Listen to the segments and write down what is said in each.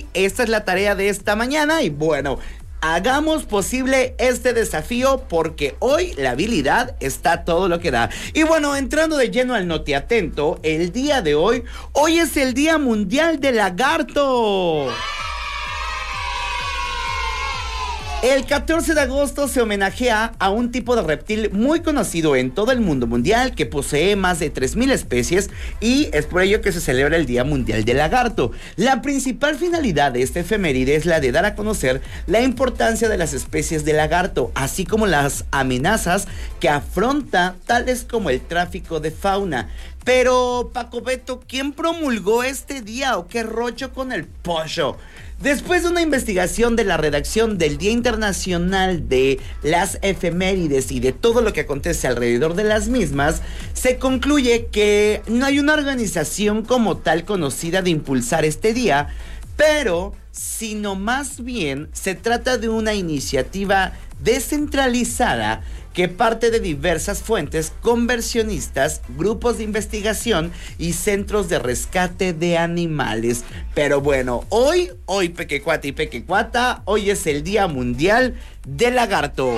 esta es la tarea de esta mañana y bueno, hagamos posible este desafío porque hoy la habilidad está todo lo que da. Y bueno, entrando de lleno al notiatento, el día de hoy es el Día Mundial del Lagarto. El 14 de agosto se homenajea a un tipo de reptil muy conocido en todo el mundo mundial que posee más de 3,000 especies y es por ello que se celebra el Día Mundial del Lagarto. La principal finalidad de esta efeméride es la de dar a conocer la importancia de las especies de lagarto, así como las amenazas que afronta, tales como el tráfico de fauna. Pero, Paco Beto, ¿quién promulgó este día o qué rollo con el pollo? Después de una investigación de la redacción del Día Internacional de las Efemérides y de todo lo que acontece alrededor de las mismas, se concluye que no hay una organización como tal conocida de impulsar este día, pero sino más bien se trata de una iniciativa descentralizada que parte de diversas fuentes, conversionistas, grupos de investigación y centros de rescate de animales. Pero bueno, hoy Pequecuata y Pequecuata, hoy es el Día Mundial del Lagarto.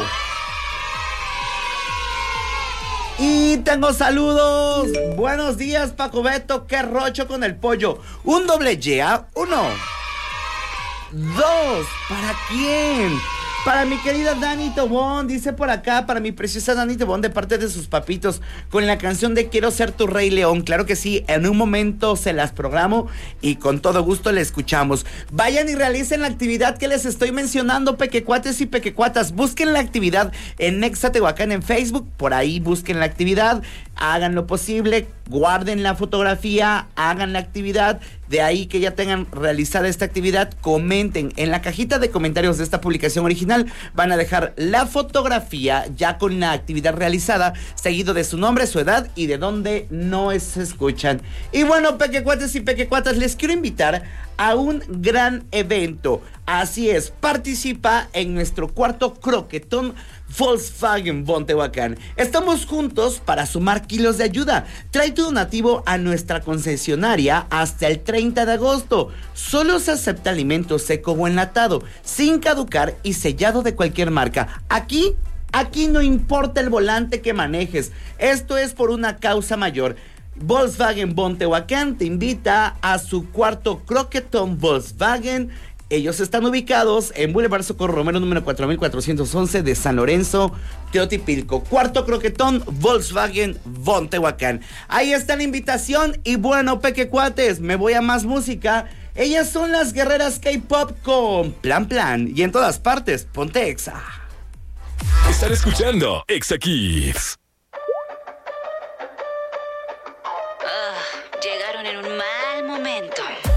Y tengo saludos. Buenos días, Paco Beto, qué rocho con el pollo. Un doble ya, 1, 2, ¿para quién? Para mi querida Dani Tobón, dice por acá, para mi preciosa Dani Tobón de parte de sus papitos, con la canción de Quiero ser tu Rey León. Claro que sí, en un momento se las programo y con todo gusto le escuchamos. Vayan y realicen la actividad que les estoy mencionando, pequecuates y pequecuatas. Busquen la actividad en Nexa Tehuacán en Facebook, por ahí busquen la actividad, hagan lo posible, guarden la fotografía, hagan la actividad. De ahí que ya tengan realizada esta actividad, comenten en la cajita de comentarios de esta publicación original, van a dejar la fotografía ya con la actividad realizada, seguido de su nombre, su edad y de dónde se escuchan. Y bueno, pequecuates y pequecuatas, les quiero invitar a un gran evento. Así es, participa en nuestro cuarto croquetón Volkswagen Bon Tehuacán. Estamos juntos para sumar kilos de ayuda. Trae tu donativo a nuestra concesionaria hasta el 30 de agosto. Solo se acepta alimento seco o enlatado, sin caducar y sellado de cualquier marca. Aquí no importa el volante que manejes. Esto es por una causa mayor. Volkswagen Bon Tehuacán te invita a su cuarto croquetón Volkswagen. Ellos están ubicados en Boulevard Socorro Romero, número 4411 de San Lorenzo, Teotipilco. Cuarto croquetón Volkswagen Bon Tehuacán. Ahí está la invitación. Y bueno, pequecuates, me voy a más música. Ellas son las guerreras K-pop con Plan Plan. Y en todas partes, ponte Exa. Están escuchando Exa Kids. Llegaron en un mal momento.